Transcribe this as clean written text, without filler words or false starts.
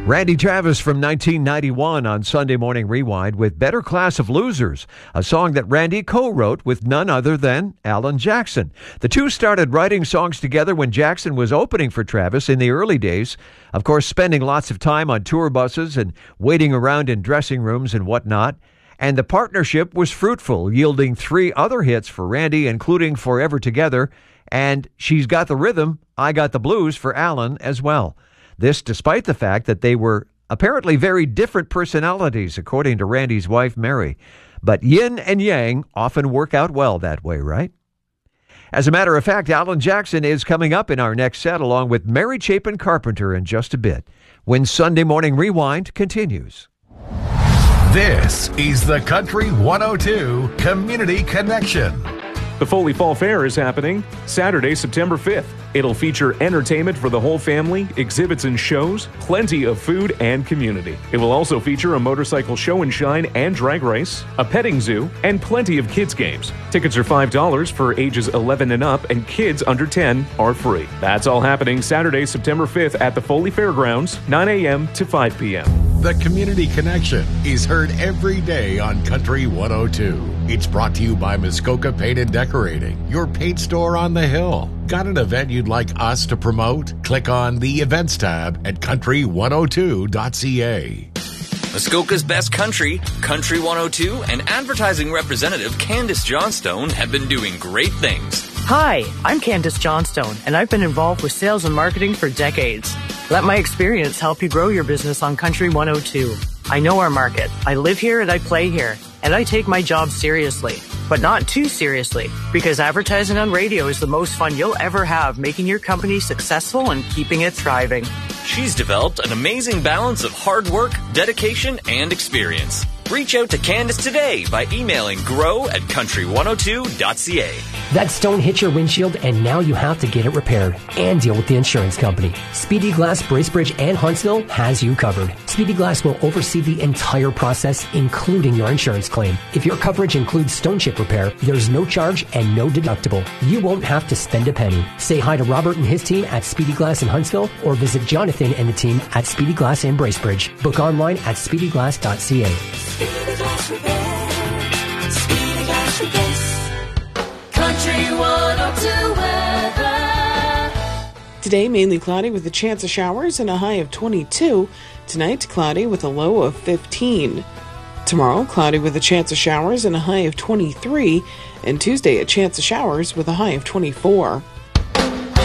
Randy Travis from 1991 on Sunday Morning Rewind with Better Class of Losers, a song that Randy co-wrote with none other than Alan Jackson. The two started writing songs together when Jackson was opening for Travis in the early days, of course spending lots of time on tour buses and waiting around in dressing rooms and whatnot. And the partnership was fruitful, yielding 3 other hits for Randy, including Forever Together and She's Got the Rhythm, I Got the Blues for Alan as well. This despite the fact that they were apparently very different personalities, according to Randy's wife, Mary. But yin and yang often work out well that way, right? As a matter of fact, Alan Jackson is coming up in our next set, along with Mary Chapin Carpenter in just a bit, when Sunday Morning Rewind continues. This is the Country 102 Community Connection. The Foley Fall Fair is happening Saturday, September 5th. It'll feature entertainment for the whole family, exhibits and shows, plenty of food and community. It will also feature a motorcycle show and shine and drag race, a petting zoo, and plenty of kids' games. Tickets are $5 for ages 11 and up, and kids under 10 are free. That's all happening Saturday, September 5th at the Foley Fairgrounds, 9 a.m. to 5 p.m. The Community Connection is heard every day on Country 102. It's brought to you by Muskoka Paint and Decorating, your paint store on the hill. Got an event you'd like us to promote? Click on the Events tab at country102.ca. Muskoka's Best Country, Country 102, and advertising representative Candace Johnstone have been doing great things. Hi, I'm Candace Johnstone, and I've been involved with sales and marketing for decades. Let my experience help you grow your business on Country 102. I know our market. I live here and I play here, and I take my job seriously, but not too seriously, because advertising on radio is the most fun you'll ever have, making your company successful and keeping it thriving. She's developed an amazing balance of hard work, dedication, and experience. Reach out to Candace today by emailing grow@country102.ca. That stone hit your windshield and now you have to get it repaired and deal with the insurance company. Speedy Glass, Bracebridge, and Huntsville has you covered. Speedy Glass will oversee the entire process, including your insurance claim. If your coverage includes stone chip repair, there's no charge and no deductible. You won't have to spend a penny. Say hi to Robert and his team at Speedy Glass in Huntsville, or visit Jonathan and the team at Speedy Glass in Bracebridge. Book online at speedyglass.ca. Speedy Glass Repair. Speedy Glass Repairs. Country 102 weather. Today, mainly cloudy with a chance of showers and a high of 22. Tonight, cloudy with a low of 15. Tomorrow, cloudy with a chance of showers and a high of 23. And Tuesday, a chance of showers with a high of 24.